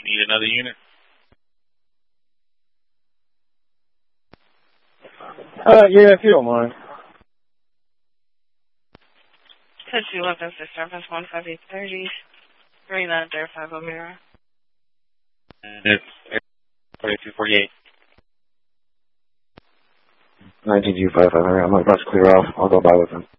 Need another unit? Yeah, if you don't mind. Could you look up the service 15830? Bring that there, 5 O'Meara. It's 4248. 1925. I'm about to clear off. I'll go by with him.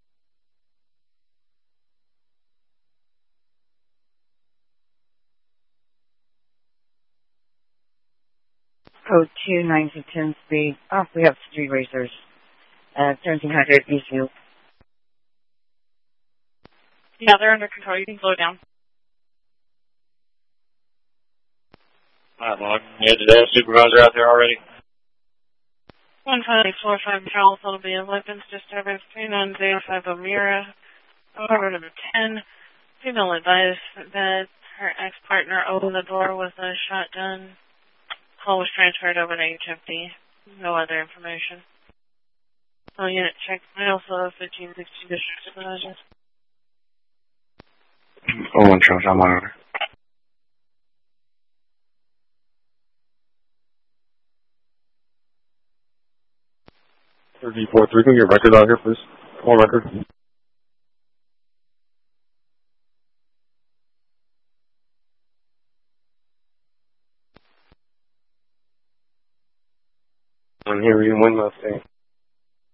Code 29210 speed. We have 3 racers. 1700 ECU. Yeah, they're under control. You can slow down. Alright, well, did they have a supervisor out there already? 15845 Charles, it'll be a weapons disturbance 3905 O'Meara. Over to 10. Female advised that her ex-partner opened the door with a shotgun. Call was transferred over to HFD. No other information. Oh, unit check. I also have 1560 district supervisors. Oh, one Charles, I'm on order. Can you get record out here, please? On record. I'm here in Windmill State.